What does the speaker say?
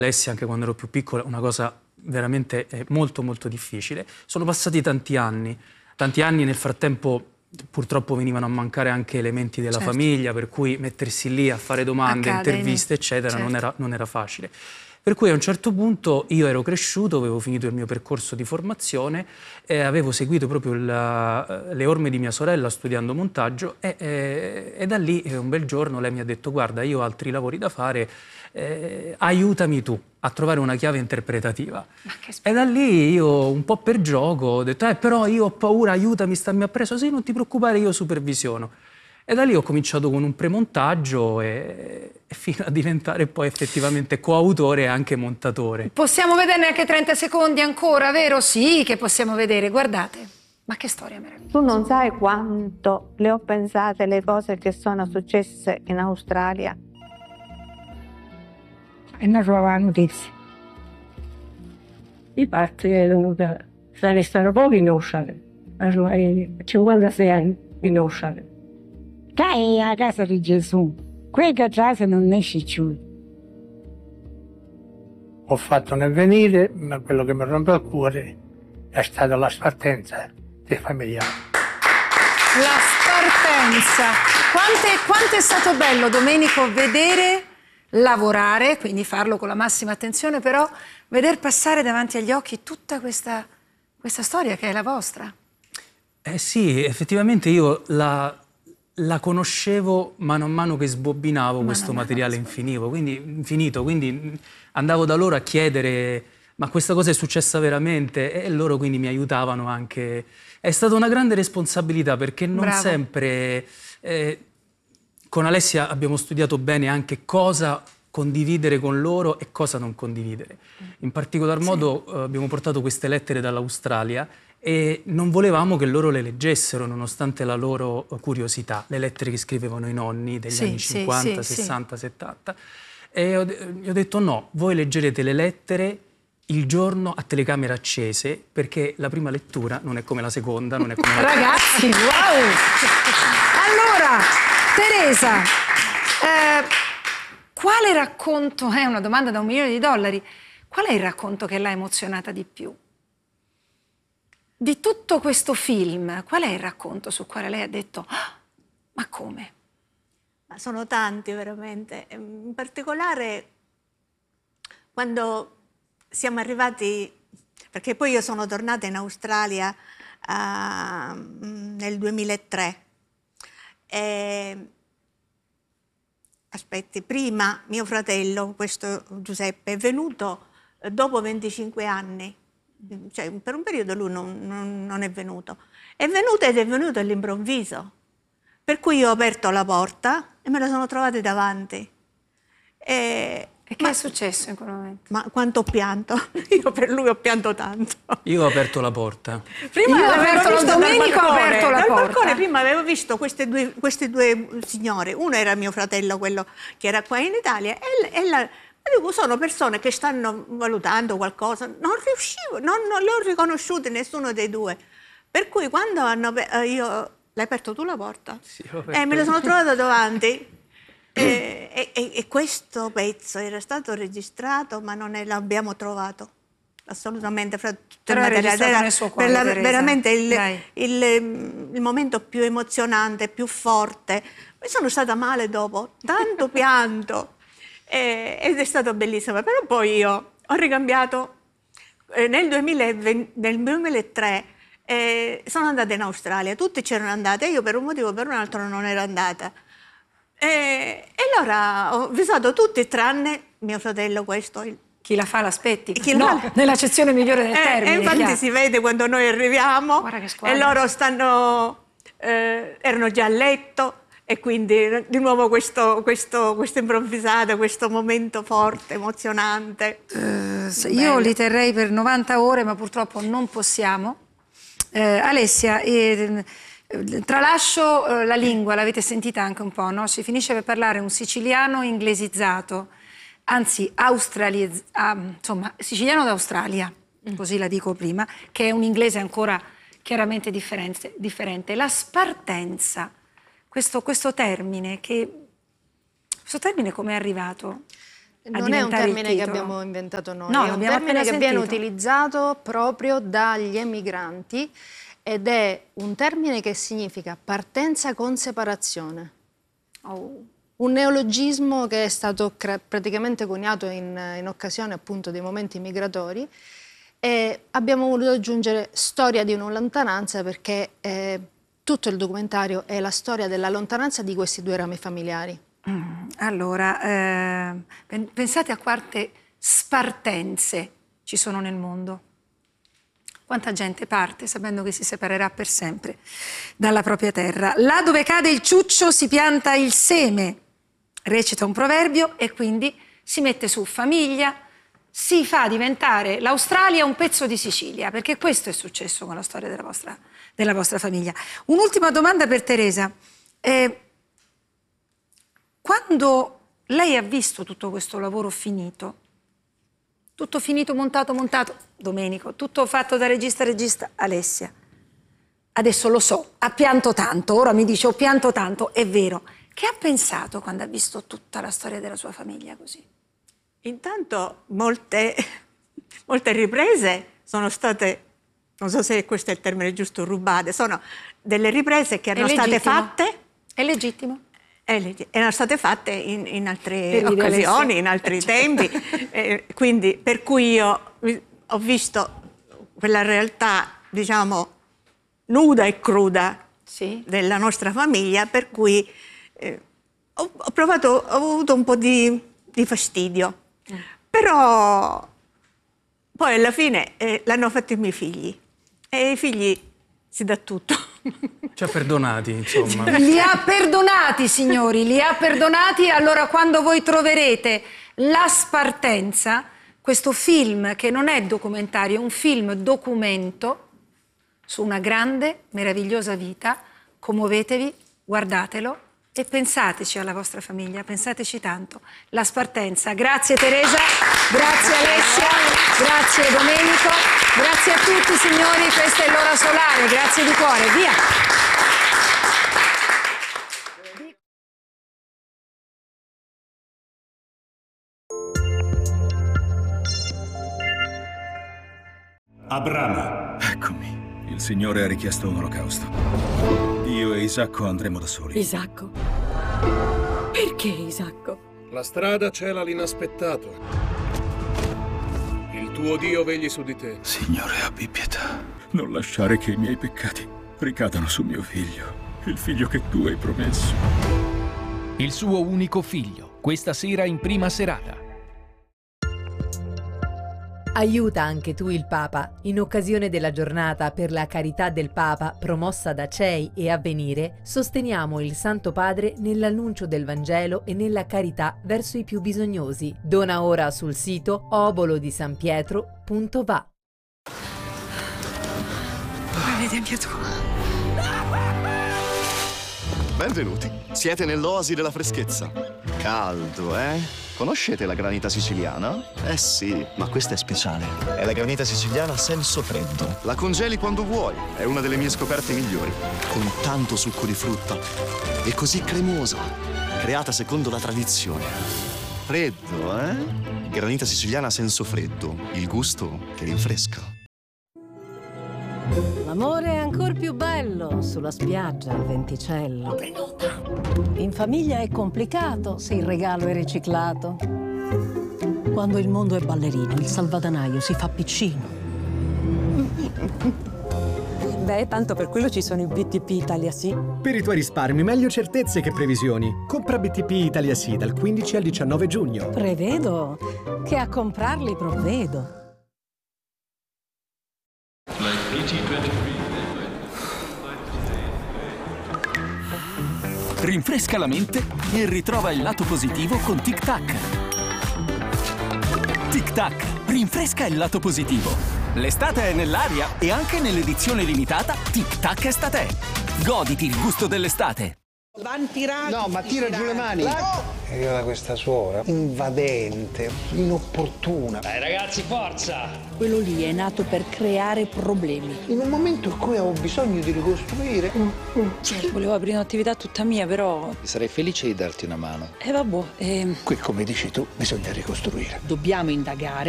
Alessia, anche quando ero più piccola, una cosa veramente molto molto difficile. Sono passati tanti anni nel frattempo purtroppo venivano a mancare anche elementi della famiglia, per cui mettersi lì a fare domande, interviste, eccetera, non era facile. Per cui a un certo punto io ero cresciuto, avevo finito il mio percorso di formazione, avevo seguito proprio le orme di mia sorella studiando montaggio e da lì un bel giorno lei mi ha detto: guarda, io ho altri lavori da fare, aiutami tu a trovare una chiave interpretativa. E da lì io un po' per gioco ho detto però io ho paura, aiutami, stammi appresso. Sì, non ti preoccupare, io supervisiono. E da lì ho cominciato con un premontaggio e fino a diventare poi effettivamente coautore e anche montatore. Possiamo vederne anche 30 secondi ancora, vero? Sì, che possiamo vedere, guardate. Ma che storia meravigliosa. Tu non sai quanto le ho pensate le cose che sono successe in Australia. E non trovava notizie. Infatti è venuta, se stare pochi in Australia, ormai 56 anni in Australia. Qua è la casa di Gesù, qui che casa non esce più. Ho fatto nel venire, ma quello che mi rompe il cuore è stata la spartenza dei familiari. La spartenza. Quanto è stato bello, Domenico, vedere lavorare, quindi farlo con la massima attenzione, però veder passare davanti agli occhi tutta questa storia che è la vostra. Sì, effettivamente io la conoscevo mano a mano che sbobbinavo questo materiale infinito, quindi andavo da loro a chiedere: ma questa cosa è successa veramente? E loro quindi mi aiutavano anche. È stata una grande responsabilità perché non sempre... con Alessia abbiamo studiato bene anche cosa condividere con loro e cosa non condividere. In particolar modo abbiamo portato queste lettere dall'Australia e non volevamo che loro le leggessero nonostante la loro curiosità, le lettere che scrivevano i nonni degli anni 50, 60, 70. E gli ho detto: no, voi leggerete le lettere il giorno a telecamere accese, perché la prima lettura non è come la seconda, non è come la Ragazzi, wow! Allora, Teresa, quale racconto, è una domanda da $1.000.000, qual è il racconto che l'ha emozionata di più? Di tutto questo film, qual è il racconto sul quale lei ha detto: ma come? Ma sono tanti veramente, in particolare quando siamo arrivati, perché poi io sono tornata in Australia nel 2003. Aspetti, prima mio fratello, questo Giuseppe, è venuto dopo 25 anni, cioè per un periodo lui non è venuto. È venuto ed è venuto all'improvviso, per cui io ho aperto la porta e me la sono trovata davanti. E che è successo in quel momento? Ma quanto ho pianto? Io per lui ho pianto tanto. Io ho aperto la porta. Prima io avevo visto Domenico ha aperto la porta. Dal balcone prima avevo visto queste due signore. Uno era mio fratello, quello che era qua in Italia, e sono persone che stanno valutando qualcosa. Non riuscivo, non le ho riconosciute nessuno dei due. Per cui quando io... L'hai aperto tu la porta? Sì, l'ho aperto. Me la sono trovata davanti. E questo pezzo era stato registrato, ma non l'abbiamo trovato assolutamente fra tutto il materiale. Era nel suo cuore, veramente il momento più emozionante, più forte. Poi sono stata male dopo, tanto pianto, ed è stato bellissimo. Però poi io ho ricambiato nel 2003. Sono andata in Australia, tutti c'erano andate, io per un motivo o per un altro non ero andata. E allora ho visato tutti tranne mio fratello questo. Chi la fa l'aspetti? No, nell'accezione migliore del termine. E infatti si vede quando noi arriviamo e loro erano già a letto e quindi di nuovo questo improvvisato, questo momento forte, emozionante. Io li terrei per 90 ore, ma purtroppo non possiamo. Alessia, tralascio la lingua, l'avete sentita anche un po', no? Si finisce per parlare un siciliano inglesizzato, anzi insomma, siciliano d'Australia, così la dico prima, che è un inglese ancora chiaramente differente. La spartenza, questo termine come è arrivato? Non è un termine che abbiamo inventato noi, no, è un termine che viene utilizzato proprio dagli emigranti ed è un termine che significa partenza con separazione. Un neologismo che è stato praticamente coniato in occasione appunto dei momenti migratori, e abbiamo voluto aggiungere storia di una lontananza perché tutto il documentario è la storia della lontananza di questi due rami familiari. Allora, pensate a quante spartenze ci sono nel mondo. Quanta gente parte sapendo che si separerà per sempre dalla propria terra. Là dove cade il ciuccio si pianta il seme, recita un proverbio, e quindi si mette su famiglia, si fa diventare l'Australia un pezzo di Sicilia, perché questo è successo con la storia della vostra famiglia. Un'ultima domanda per Teresa. Quando lei ha visto tutto questo lavoro finito, tutto finito, montato, Domenico, tutto fatto da regista Alessia, adesso lo so, ha pianto tanto, ora mi dice ho pianto tanto, è vero. Che ha pensato quando ha visto tutta la storia della sua famiglia così? Intanto molte riprese sono state, non so se questo è il termine giusto, rubate, sono delle riprese che erano state fatte. È legittimo. Erano state fatte in altre occasioni, in altri tempi, quindi per cui io ho visto quella realtà, diciamo, nuda e cruda della nostra famiglia, per cui ho avuto un po' di fastidio, però poi alla fine l'hanno fatto i miei figli, e ai figli si dà tutto. Ci ha perdonati, insomma. Li ha perdonati, signori, li ha perdonati. Allora, quando voi troverete La Spartenza, questo film che non è documentario, è un film documento su una grande, meravigliosa vita, commuovetevi, guardatelo e pensateci alla vostra famiglia, pensateci tanto. La Spartenza. Grazie Teresa, grazie Alessia, grazie Domenico, grazie a tutti signori, questa è l'Ora Solare, grazie di cuore, via! Abramo. Eccomi. Il Signore ha richiesto un olocausto. Io e Isacco andremo da soli. Isacco? Perché Isacco? La strada cela l'inaspettato. Il tuo Dio vegli su di te. Signore, abbi pietà. Non lasciare che i miei peccati ricadano su mio figlio, il figlio che tu hai promesso. Il suo unico figlio, questa sera in prima serata. Aiuta anche tu il Papa. In occasione della giornata per la carità del Papa promossa da CEI e Avvenire, sosteniamo il Santo Padre nell'annuncio del Vangelo e nella carità verso i più bisognosi. Dona ora sul sito obolodisanpietro.va. Benvenuti, siete nell'oasi della freschezza. Caldo, eh? Conoscete la granita siciliana? Eh sì, ma questa è speciale. È la granita siciliana senso freddo. La congeli quando vuoi, è una delle mie scoperte migliori. Con tanto succo di frutta e così cremosa, creata secondo la tradizione. Freddo, eh? Granita siciliana senso freddo, il gusto che rinfresca. L'amore è ancora più bello sulla spiaggia al venticello. In famiglia è complicato se il regalo è riciclato. Quando il mondo è ballerino, il salvadanaio si fa piccino. Beh, tanto per quello ci sono i BTP Italia Sì. Per i tuoi risparmi, meglio certezze che previsioni. Compra BTP Italia Sì dal 15 al 19 giugno. Prevedo che a comprarli provvedo. Rinfresca la mente e ritrova il lato positivo con Tic Tac. Tic Tac, rinfresca il lato positivo. L'estate è nell'aria e anche nell'edizione limitata Tic Tac Estate. Goditi il gusto dell'estate. No, ma tira giù le mani. Arriva da questa suora, invadente, inopportuna. Dai ragazzi, forza! Quello lì è nato per creare problemi. In un momento in cui avevo bisogno di ricostruire... Volevo aprire un'attività tutta mia, però... Sarei felice di darti una mano. Vabbè, Qui, come dici tu, bisogna ricostruire. Dobbiamo indagare.